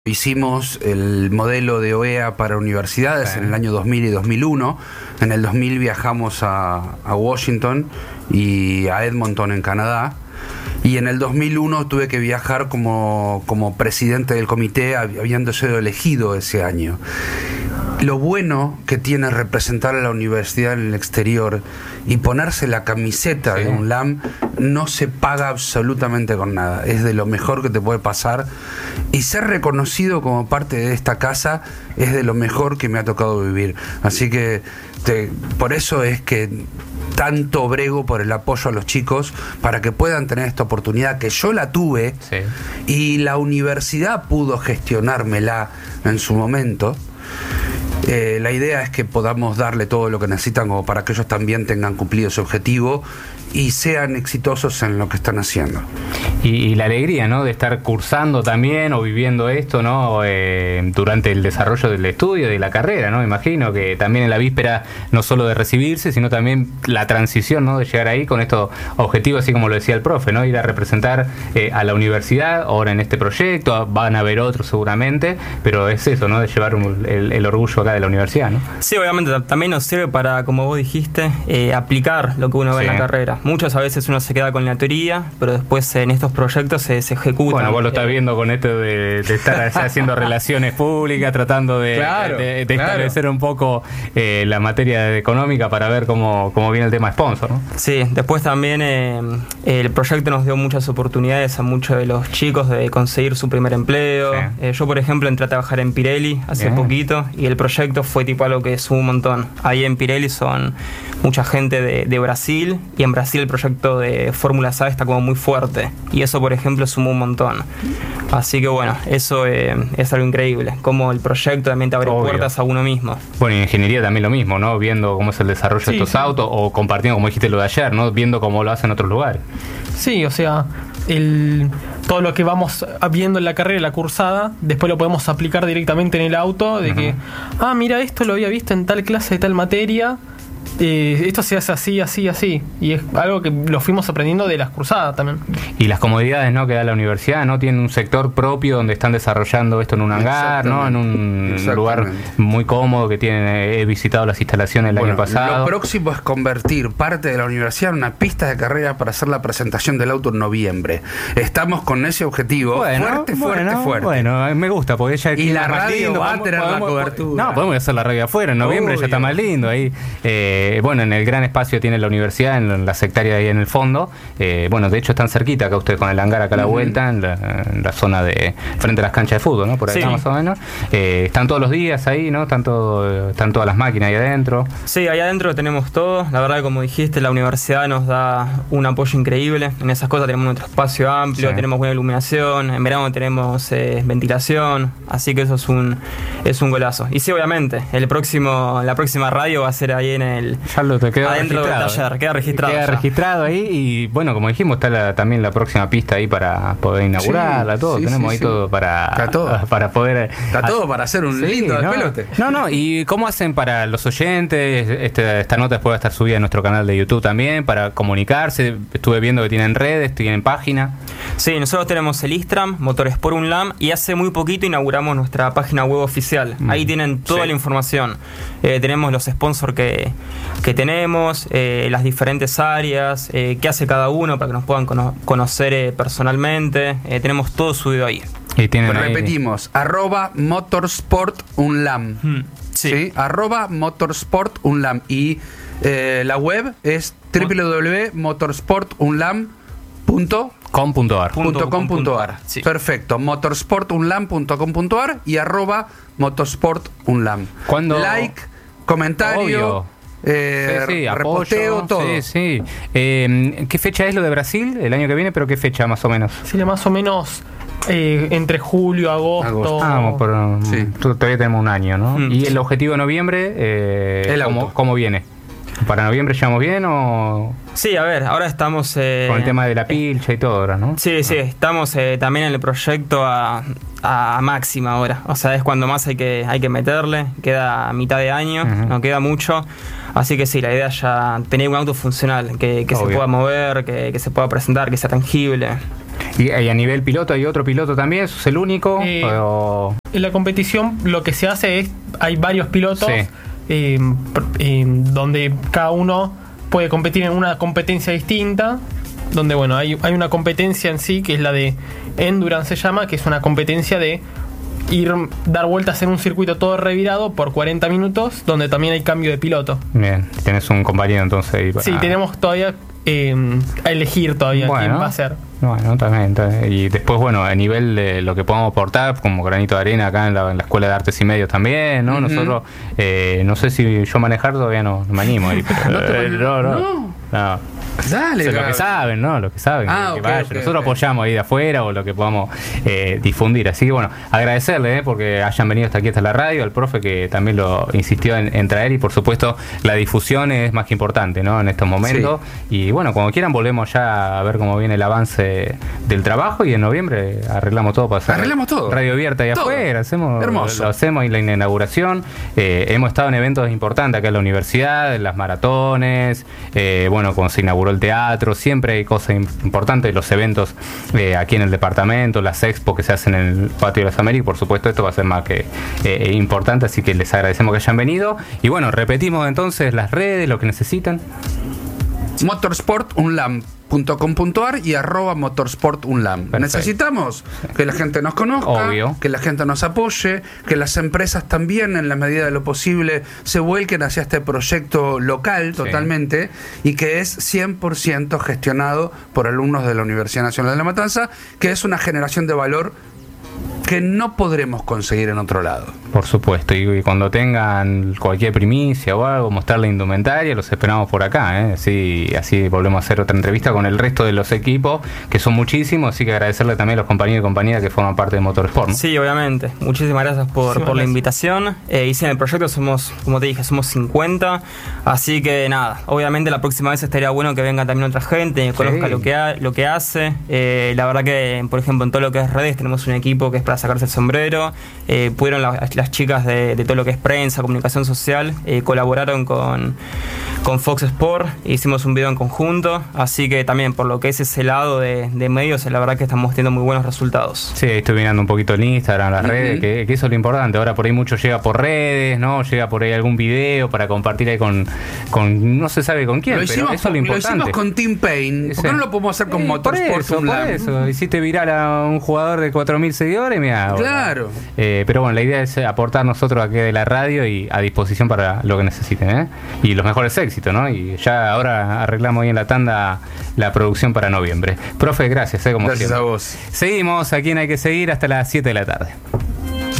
Hicimos el modelo de OEA para universidades en el año 2000 y 2001. En el 2000 viajamos a Washington y a Edmonton en Canadá. Y en el 2001 tuve que viajar como presidente del comité, habiendo sido elegido ese año. Lo bueno que tiene representar a la universidad en el exterior y ponerse la camiseta de UNLAM no se paga absolutamente con nada. Es de lo mejor que te puede pasar. Y ser reconocido como parte de esta casa es de lo mejor que me ha tocado vivir. Así que por eso es que tanto brego por el apoyo a los chicos para que puedan tener esta oportunidad que yo la tuve y la universidad pudo gestionármela en su momento. La idea es que podamos darle todo lo que necesitan como para que ellos también tengan cumplido ese objetivo y sean exitosos en lo que están haciendo. Y la alegría, ¿no?, de estar cursando también o viviendo esto, ¿no?, durante el desarrollo del estudio, de la carrera, ¿no? Imagino que también en la víspera, no solo de recibirse, sino también la transición, ¿no?, de llegar ahí con estos objetivos, así como lo decía el profe, ¿no?, ir a representar a la universidad, ahora en este proyecto, van a haber otros seguramente, pero es eso, ¿no?, de llevar el orgullo acá de la universidad, ¿no? Sí, obviamente, también nos sirve para, como vos dijiste, aplicar lo que uno ve en la carrera. Muchas veces uno se queda con la teoría, pero después en estos proyectos se ejecutan. Bueno, vos lo estás viendo con esto de estar allá haciendo relaciones públicas, tratando de establecer un poco la materia económica para ver cómo viene el tema sponsor, ¿no? Sí, después también el proyecto nos dio muchas oportunidades a muchos de los chicos de conseguir su primer empleo. Yo, por ejemplo, entré a trabajar en Pirelli hace poquito y el proyecto fue tipo algo que sumó un montón. Ahí en Pirelli son mucha gente de Brasil, y en Brasil el proyecto de Fórmula SAE está como muy fuerte y eso, por ejemplo, sumó un montón. Así que bueno, eso es algo increíble, como el proyecto también te abre puertas a uno mismo. Bueno, y en ingeniería también lo mismo, ¿no? Viendo cómo es el desarrollo de estos autos, o compartiendo, como dijiste lo de ayer, ¿no?, viendo cómo lo hacen en otros lugares. Sí, o sea, todo lo que vamos viendo en la carrera, la cursada, después lo podemos aplicar directamente en el auto, de que, mira, esto lo había visto en tal clase de tal materia, esto se hace así, así, así, y es algo que lo fuimos aprendiendo de las cursadas también. Y las comodidades, ¿no?, que da la universidad, ¿no? Tienen un sector propio donde están desarrollando esto en un hangar, ¿no?, en un lugar muy cómodo que tienen. He visitado las instalaciones el año pasado. Lo próximo es convertir parte de la universidad en una pista de carrera para hacer la presentación del auto en noviembre. Estamos con ese objetivo fuerte. Bueno, me gusta, porque ya y la radio va a tener la cobertura. No, podemos hacer la radio afuera, en noviembre ya está más lindo ahí. Bueno, en el gran espacio tiene la universidad, en la sectaria ahí en el fondo. Bueno, de hecho están cerquita acá ustedes con el hangar acá a la vuelta, en la zona de frente a las canchas de fútbol, ¿no? Por ahí más o menos. Están todos los días ahí, ¿no? Están todas las máquinas ahí adentro. Sí, ahí adentro tenemos todo. La verdad, como dijiste, la universidad nos da un apoyo increíble. En esas cosas tenemos nuestro espacio amplio, tenemos buena iluminación, en verano tenemos ventilación, así que eso es un golazo. Y sí, obviamente, la próxima radio va a ser ahí adentro del taller, queda registrado ahí. Y bueno, como dijimos, está también la próxima pista ahí para poder inaugurarla, tenemos ahí todo para poder... Está todo para hacer un lindo despelote. No, y ¿cómo hacen para los oyentes? Esta nota después va a estar subida en nuestro canal de YouTube también, para comunicarse. Estuve viendo que tienen redes, tienen página. Sí, nosotros tenemos el Instagram, Motorsport UNLAM, y hace muy poquito inauguramos nuestra página web oficial. Ahí tienen toda la información. Tenemos los sponsors que tenemos, las diferentes áreas, qué hace cada uno para que nos puedan conocer personalmente. Tenemos todo subido ahí. Y repetimos, @motorsportunlam. ¿Sí? @motorsportunlam. Y la web es www.motorsportunlam.com.ar. Perfecto, motorsportunlam.com.ar y @motorsportunlam. Like, comentario, reposteo, todo. ¿Qué fecha es lo de Brasil? El año que viene, pero ¿qué fecha más o menos? Sí, más o menos entre julio, agosto. Todavía tenemos un año, ¿no? Y el objetivo de noviembre, ¿cómo viene? ¿Para noviembre llegamos bien o...? Sí, a ver, ahora estamos... con el tema de la pilcha y todo ahora, ¿no? Sí, estamos también en el proyecto a máxima ahora. O sea, es cuando más hay que meterle. Queda a mitad de año, no queda mucho. Así que sí, la idea es ya tener un auto funcional, que se pueda mover, que se pueda presentar, que sea tangible. ¿Y a nivel piloto hay otro piloto también? ¿Sos el único? En la competición lo que se hace es, hay varios pilotos donde cada uno puede competir en una competencia distinta, donde bueno, hay una competencia en sí que es la de Endurance, se llama, que es una competencia de dar vueltas en un circuito todo revirado por 40 minutos, donde también hay cambio de piloto. Bien, tenés un compañero entonces ahí para... Sí, tenemos todavía a elegir todavía quién va a ser. Bueno, también. Y después, bueno, a nivel de lo que podamos aportar como granito de arena acá en la Escuela de Artes y Medios también, ¿no? Nosotros, no sé si yo manejar todavía no me animo ahí, pero no. Dale, lo que saben, ¿no? Lo que saben. Nosotros apoyamos ahí de afuera o lo que podamos difundir. Así que bueno, agradecerle porque hayan venido hasta aquí, hasta la radio, al profe que también lo insistió en traer, y por supuesto la difusión es más que importante, ¿no? En estos momentos. Sí. Y bueno, cuando quieran volvemos ya a ver cómo viene el avance del trabajo, y en noviembre arreglamos todo para hacer radio abierta ahí todo afuera. Lo hacemos ahí la inauguración. Hemos estado en eventos importantes acá en la universidad, en las maratones, bueno, cuando se inauguró el teatro, siempre hay cosas importantes, los eventos aquí en el departamento, las expos que se hacen en el Patio de las Américas, por supuesto esto va a ser más que importante, así que les agradecemos que hayan venido. Y bueno, repetimos entonces las redes, lo que necesitan. motorsportunlam.com.ar y @motorsportunlam. Necesitamos que la gente nos conozca, que la gente nos apoye, que las empresas también en la medida de lo posible se vuelquen hacia este proyecto local totalmente, y que es 100% gestionado por alumnos de la Universidad Nacional de La Matanza, que es una generación de valor que no podremos conseguir en otro lado. Por supuesto, y cuando tengan cualquier primicia o algo, mostrar la indumentaria, los esperamos por acá, así volvemos a hacer otra entrevista con el resto de los equipos, que son muchísimos, así que agradecerle también a los compañeros y compañeras que forman parte de Motorsport, ¿no? Sí, obviamente, muchísimas gracias por la invitación, y sí, en el proyecto somos, como te dije, somos 50, así que nada, obviamente la próxima vez estaría bueno que venga también otra gente, que conozca lo que hace. La verdad que, por ejemplo, en todo lo que es redes tenemos un equipo que es para sacarse el sombrero. Pudieron las chicas de todo lo que es prensa, comunicación social, colaboraron con Fox Sport, hicimos un video en conjunto, así que también por lo que es ese lado de medios, la verdad que estamos teniendo muy buenos resultados. Sí, estoy mirando un poquito el Instagram, las redes, que eso es lo importante. Ahora por ahí mucho llega por redes, ¿no? Llega por ahí algún video para compartir ahí con no se sabe con quién, pero eso es lo importante. Lo hicimos con Team Pain, ¿por qué no lo podemos hacer con Motorsport? Por eso, hiciste viral a un jugador de 4.000 seguidores, mira. Claro. Pero bueno, la idea es aportar nosotros aquí de la radio y a disposición para lo que necesiten, y los mejores éxitos, ¿no? Y ya ahora arreglamos ahí en la tanda la producción para noviembre. Profe, gracias, como gracias siempre. A vos. Seguimos aquí en Hay que Seguir hasta las 7 de la tarde.